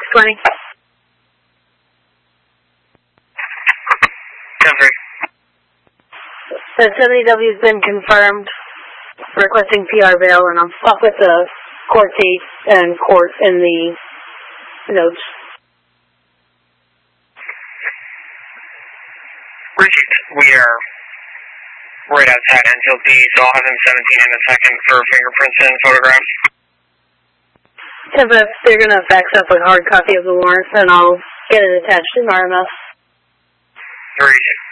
620. 10-3. The 70W has been confirmed, requesting PR bail, and I'll stop with the court date and court in the notes. Received. We are right outside Enfield P, so I'll have him 17 in a second for fingerprints and photographs. If they're going to fax up a hard copy of the warrant, then I'll get it attached in RMS. 36.